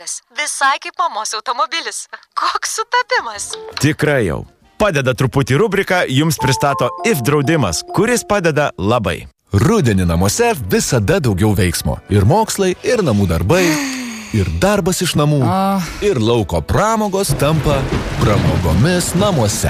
langas. Visai kaip mamos automobilis. Koks sutapimas. Tikrai jau. Padeda truputį rubrika, jums pristato IF draudimas, kuris padeda labai. Rudenį namuose visada daugiau veiksmo. Ir mokslai, ir namų darbai, ir darbas iš namų, ir lauko pramogos tampa pramogomis namuose.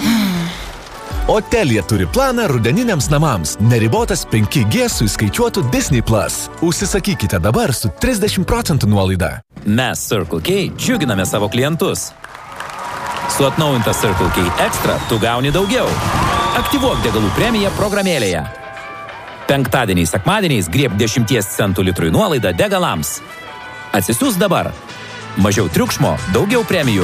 O Telia turi planą rudeniniams namams. Neribotas 5G su įskaičiuotu Disney+. Užsisakykite dabar su 30% nuolaida. Mes Circle K džiuginame savo klientus. Su atnaujinta Circle K Extra tu gauni daugiau. Aktyvuok degalų premiją programėlėje. Penktadieniais, sekmadieniais grieb 10 centų litrui nuolaidą degalams. Atsisiųs dabar. Mažiau triukšmo, daugiau premijų.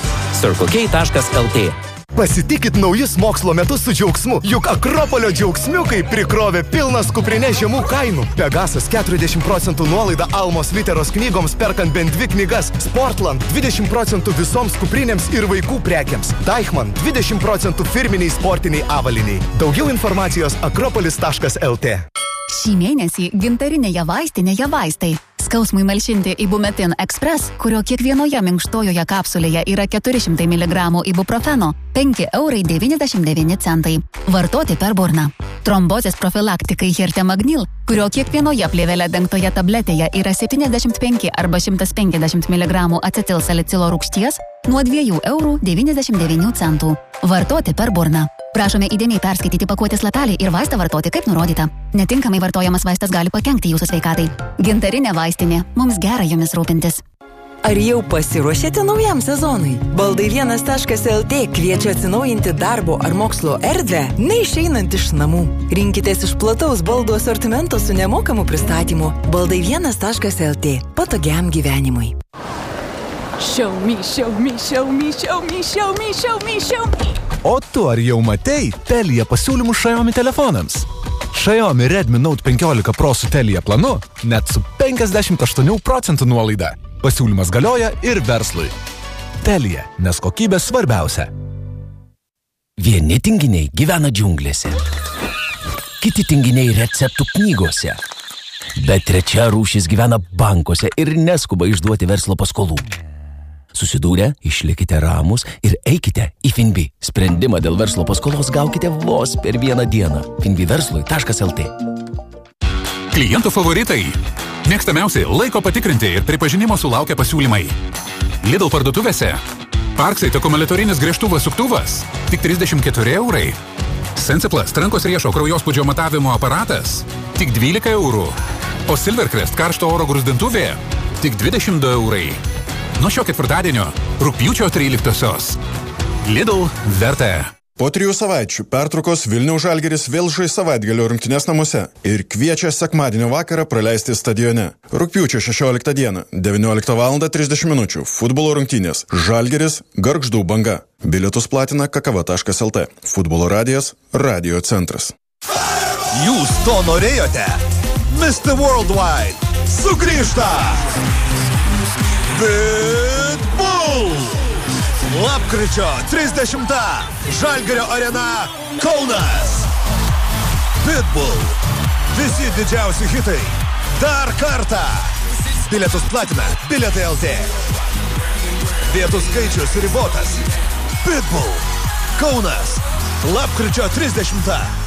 circlek.lt. Pasitikit naujus mokslo metus su džiaugsmu, juk Akropolio džiaugsmiukai prikrovė pilnas kuprinės žemų kainų. Pegasas 40% nuolaida Almos literos knygoms perkant bent 2 knygas. Sportland 20% visoms kuprinėms ir vaikų prekiams. Deichmann 20% firminiai sportiniai avaliniai. Daugiau informacijos akropolis.lt. Šį mėnesį gintarinėje vaistinėje vaistai. Skausmui malšinti Ibumetin Express, kurio kiekvienoje minkštojoje kapsulėje yra 400 mg ibuprofeno, 5,99 €. Vartoti per burną. Trombozės profilaktikai Hertemagnil, kurio kiekvienoje plėvele dengtoje tabletėje yra 75 arba 150 mg acetilsalicilo rūgšties, nuo 2,99 €. Vartoti per burną. Prašome įdėmiai perskaityti pakuotės lapelį ir vaistą vartoti kaip nurodyta. Netinkamai vartojamas vaistas gali pakenkti jūsų sveikatai. Gintarinė vaistinė. Mums gera jumis rūpintis. Ar jau pasiruošėte naujam sezonui? Baldai1.lt kviečia atsinaujinti darbo ar mokslo erdvę, neišeinant iš namų. Rinkitės iš plataus baldų asortimento su nemokamu pristatymu. Baldai1.lt. Patogiam gyvenimui. Show me, show me, show me, show me, show me, show me, show me. O tu ar jau matei Telia pasiūlymų Xiaomi telefonams? Xiaomi Redmi Note 15 Pro su Telia planu net su 58% nuolaida. Pasiūlymas galioja ir verslui. Telia, nes kokybė svarbiausia. Vieni tinginiai gyvena džiunglėse, kiti tinginiai receptų knygose, bet trečia rūšis gyvena bankuose ir neskuba išduoti verslo paskolų. Susidūrę, išlikite ramus ir eikite į Finbi. Sprendimą dėl verslo paskolos gaukite vos per vieną dieną. finbiverslui.lt. Klientų favoritai. Mėgstamiausi laiko patikrinti ir pripažinimo sulaukia pasiūlymai. Lidl parduotuvėse. Parkside akumulatorinis gręžtuvas suktuvas. Tik 34 €. Sensiplast rankos riešo kraujospūdžio matavimo aparatas. Tik 12 €. O Silvercrest karšto oro gruzdintuvė. Tik 22 €. Nuo šio ketvirtadienio, rugpjūčio 13-osios. Lidl verta. Po 3 savaičių pertraukos Vilniaus Žalgiris vėl žais savaitgalio rungtynes namuose ir kviečia sekmadienio vakarą praleisti stadione. Rugpjūčio 16 dieną, 19:30 min. Futbolo rungtynės Žalgiris Gargždų Banga. Bilietus platina kakava.lt. Futbolo radijas, radio centras. Jūs to norėjote? Mr. Worldwide sugrįžta! Pitbull! Lapkričio 30. Žalgirio arena Kaunas. Pitbull. Visi didžiausi hitai. Dar kartą. Bilietus platina Bilietai LT. Vietų skaičius ribotas. Pitbull. Kaunas. Lapkričio 30.